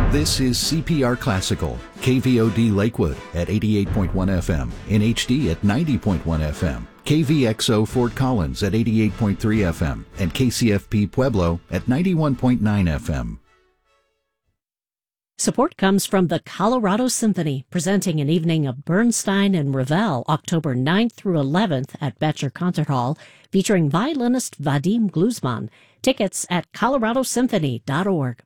This is CPR Classical, KVOD Lakewood at 88.1 FM, in HD at 90.1 FM, KVXO Fort Collins at 88.3 FM, and KCFP Pueblo at 91.9 FM. Support comes from the Colorado Symphony, presenting an evening of Bernstein and Ravel October 9th through 11th at Betcher Concert Hall, featuring violinist Vadim Gluzman. Tickets at coloradosymphony.org.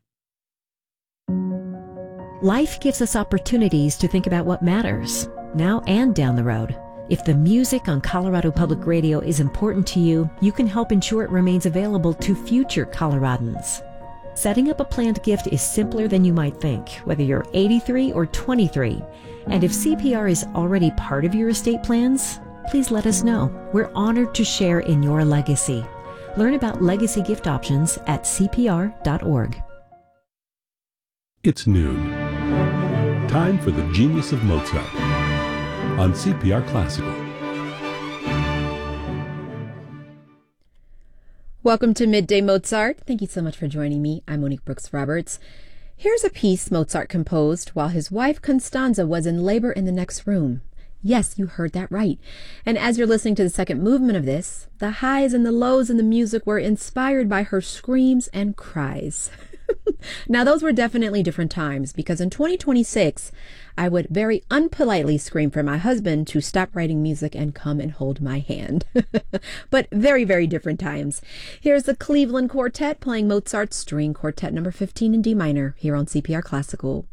Life gives us opportunities to think about what matters, now and down the road. If the music on Colorado Public Radio is important to you, you can help ensure it remains available to future Coloradans. Setting up a planned gift is simpler than you might think, whether you're 83 or 23. And if CPR is already part of your estate plans, please let us know. We're honored to share in your legacy. Learn about legacy gift options at cpr.org. It's noon. Time for the Genius of Mozart on CPR Classical. Welcome to Midday Mozart. Thank you so much for joining me. I'm Monique Brooks Roberts. Here's a piece Mozart composed while his wife Constanza was in labor in the next room. Yes, you heard that right. And as you're listening to the second movement of this, the highs and the lows in the music were inspired by her screams and cries. Now, those were definitely different times, because in 2026, I would very unpolitely scream for my husband to stop writing music and come and hold my hand. But very, very different times. Here's the Cleveland Quartet playing Mozart's String Quartet number 15 in D minor here on CPR Classical.